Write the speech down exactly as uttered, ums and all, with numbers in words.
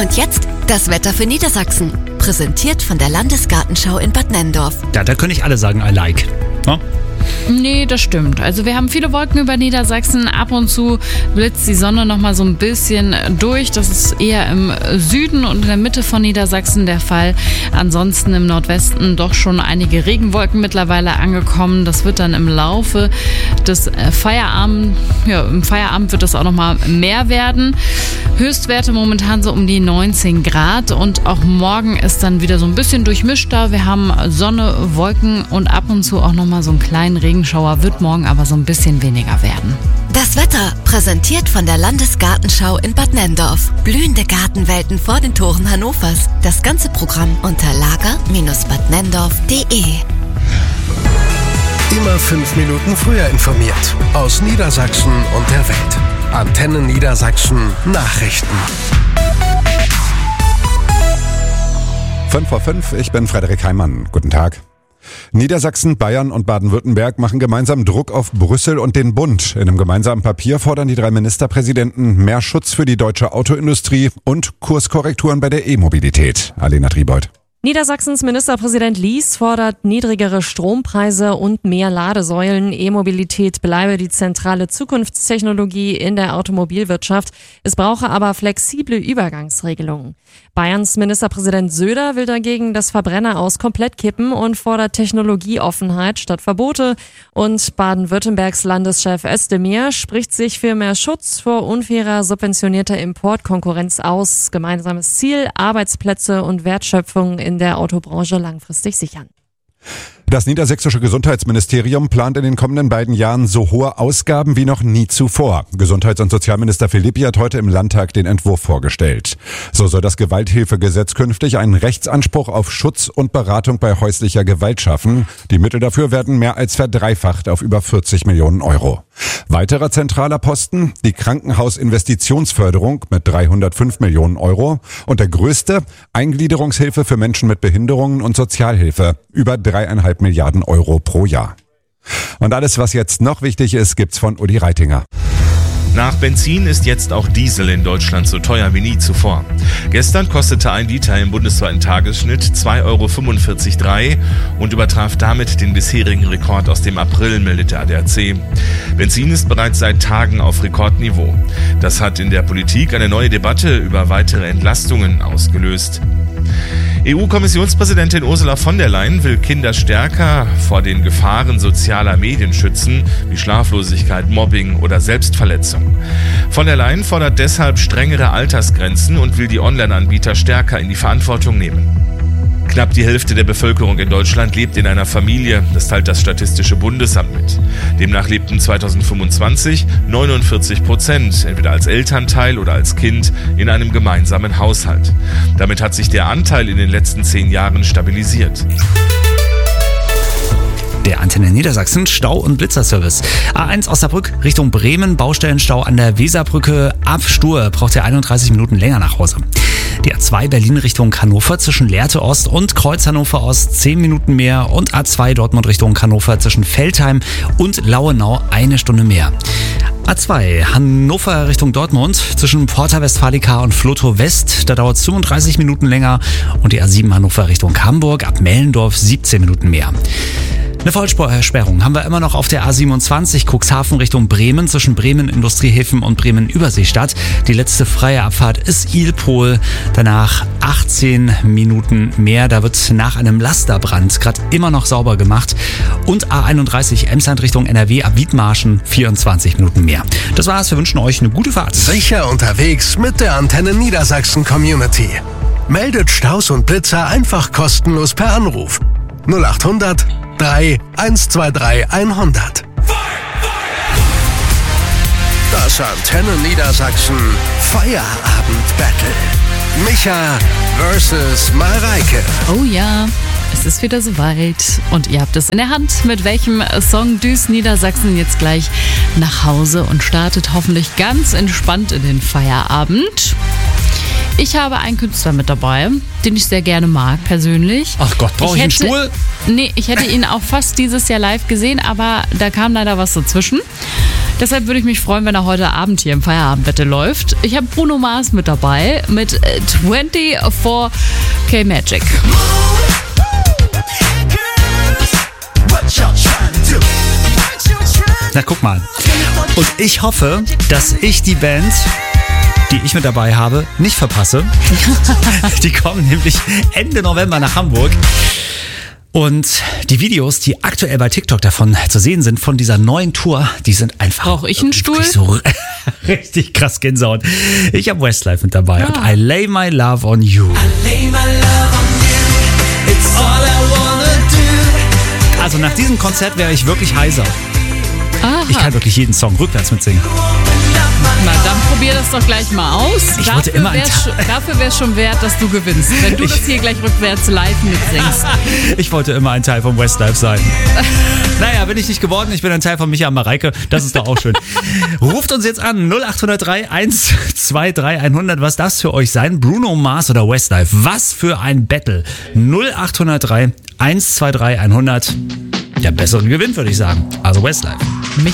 Und jetzt das Wetter für Niedersachsen. Präsentiert von der Landesgartenschau in Bad Nenndorf. Ja, da können nicht alle sagen, I like. Ja? Nee, das stimmt. Also wir haben viele Wolken über Niedersachsen. Ab und zu blitzt die Sonne noch mal so ein bisschen durch. Das ist eher im Süden und in der Mitte von Niedersachsen der Fall. Ansonsten im Nordwesten doch schon einige Regenwolken mittlerweile angekommen. Das wird dann im Laufe des Feierabends, ja, im Feierabend wird das auch noch mal mehr werden. Höchstwerte momentan so um die neunzehn Grad und auch morgen ist dann wieder so ein bisschen durchmischter. Wir haben Sonne, Wolken und ab und zu auch noch mal so einen kleinen Regenschauer, wird morgen aber so ein bisschen weniger werden. Das Wetter präsentiert von der Landesgartenschau in Bad Nenndorf. Blühende Gartenwelten vor den Toren Hannovers. Das ganze Programm unter lager Bindestrich bad nenndorf punkt de. Immer fünf Minuten früher informiert. Aus Niedersachsen und der Welt. Antenne Niedersachsen Nachrichten. fünf vor fünf, ich bin Frederik Heimann. Guten Tag. Niedersachsen, Bayern und Baden-Württemberg machen gemeinsam Druck auf Brüssel und den Bund. In einem gemeinsamen Papier fordern die drei Ministerpräsidenten mehr Schutz für die deutsche Autoindustrie und Kurskorrekturen bei der E-Mobilität. Alena Triebold. Niedersachsens Ministerpräsident Lies fordert niedrigere Strompreise und mehr Ladesäulen. E-Mobilität bleibe die zentrale Zukunftstechnologie in der Automobilwirtschaft. Es brauche aber flexible Übergangsregelungen. Bayerns Ministerpräsident Söder will dagegen das Verbrenner aus komplett kippen und fordert Technologieoffenheit statt Verbote. Und Baden-Württembergs Landeschef Özdemir spricht sich für mehr Schutz vor unfairer subventionierter Importkonkurrenz aus. Gemeinsames Ziel, Arbeitsplätze und Wertschöpfung in der Autobranche langfristig sichern. Das niedersächsische Gesundheitsministerium plant in den kommenden beiden Jahren so hohe Ausgaben wie noch nie zuvor. Gesundheits- und Sozialminister Philippi hat heute im Landtag den Entwurf vorgestellt. So soll das Gewalthilfegesetz künftig einen Rechtsanspruch auf Schutz und Beratung bei häuslicher Gewalt schaffen. Die Mittel dafür werden mehr als verdreifacht auf über vierzig Millionen Euro. Weiterer zentraler Posten, die Krankenhausinvestitionsförderung mit dreihundertfünf Millionen Euro und der größte, Eingliederungshilfe für Menschen mit Behinderungen und Sozialhilfe, über dreieinhalb Milliarden Euro pro Jahr. Und alles, was jetzt noch wichtig ist, gibt's von Uli Reitinger. Nach Benzin ist jetzt auch Diesel in Deutschland so teuer wie nie zuvor. Gestern kostete ein Liter im bundesweiten Tagesschnitt zwei Euro fünfundvierzig Komma drei und übertraf damit den bisherigen Rekord aus dem April, meldet der A D A C. Benzin ist bereits seit Tagen auf Rekordniveau. Das hat in der Politik eine neue Debatte über weitere Entlastungen ausgelöst. E U-Kommissionspräsidentin Ursula von der Leyen will Kinder stärker vor den Gefahren sozialer Medien schützen, wie Schlaflosigkeit, Mobbing oder Selbstverletzung. Von der Leyen fordert deshalb strengere Altersgrenzen und will die Online-Anbieter stärker in die Verantwortung nehmen. Knapp die Hälfte der Bevölkerung in Deutschland lebt in einer Familie, das teilt das Statistische Bundesamt mit. Demnach lebten zweitausendfünfundzwanzig neunundvierzig Prozent, entweder als Elternteil oder als Kind, in einem gemeinsamen Haushalt. Damit hat sich der Anteil in den letzten zehn Jahren stabilisiert. Der Antenne Niedersachsen Stau- und Blitzerservice. A eins Osnabrück Richtung Bremen, Baustellenstau an der Weserbrückke. Ab Stur braucht ihr einunddreißig Minuten länger nach Hause. Die A zwei Berlin Richtung Hannover zwischen Lehrte Ost und Kreuz Hannover Ost zehn Minuten mehr und A zwei Dortmund Richtung Hannover zwischen Veltheim und Lauenau eine Stunde mehr. A zwei Hannover Richtung Dortmund zwischen Porta Westfalica und Flotow West, da dauert es fünfunddreißig Minuten länger und die A sieben Hannover Richtung Hamburg ab Mellendorf siebzehn Minuten mehr. Eine Vollsperrung haben wir immer noch auf der A siebenundzwanzig Cuxhaven Richtung Bremen zwischen Bremen Industriehäfen und Bremen Überseestadt. Die letzte freie Abfahrt ist Ilpol. Danach achtzehn Minuten mehr. Da wird nach einem Lasterbrand gerade immer noch sauber gemacht. Und A einunddreißig Emsland Richtung N R W ab Wiedmarschen vierundzwanzig Minuten mehr. Das war's. Wir wünschen euch eine gute Fahrt. Sicher unterwegs mit der Antenne Niedersachsen Community. Meldet Staus und Blitzer einfach kostenlos per Anruf. null achthundert drei eins zwei drei hundert. Das Antenne Niedersachsen Feierabend-Battle. Micha versus Mareike. Oh ja, es ist wieder soweit und ihr habt es in der Hand, mit welchem Song düst Niedersachsen jetzt gleich nach Hause und startet hoffentlich ganz entspannt in den Feierabend. Ich habe einen Künstler mit dabei, den ich sehr gerne mag, persönlich. Ach Gott, brauche ich, ich einen Stuhl? Nee, ich hätte ihn auch fast dieses Jahr live gesehen, aber da kam leider was dazwischen. Deshalb würde ich mich freuen, wenn er heute Abend hier im Feierabendwette läuft. Ich habe Bruno Mars mit dabei mit vierundzwanzig K Magic. Na, guck mal. Und ich hoffe, dass ich die Band, die ich mit dabei habe, nicht verpasse. Die kommen nämlich Ende November nach Hamburg. Und die Videos, die aktuell bei TikTok davon zu sehen sind, von dieser neuen Tour, die sind einfach... Brauche ich einen Stuhl? So richtig krass Gänsehaut. Ich habe Westlife mit dabei Ja. und I lay my love on you. Also nach diesem Konzert wäre ich wirklich heiser. Aha. Ich kann wirklich jeden Song rückwärts mitsingen. Na, dann probier das doch gleich mal aus. Ich dafür wollte immer wär's, ein schon- dafür wäre es schon wert, dass du gewinnst, wenn du Ich- das hier gleich rückwärts live mitsingst. Ich wollte immer ein Teil von Westlife sein. Naja, bin ich nicht geworden. Ich bin ein Teil von Micha und Mareike. Das ist doch auch schön. Ruft uns jetzt an. null acht null drei eins zwei drei hundert. Was darf das für euch sein? Bruno Mars oder Westlife? Was für ein Battle. null acht null drei eins zwei drei hundert. Der bessere gewinnt, würde ich sagen. Also Westlife.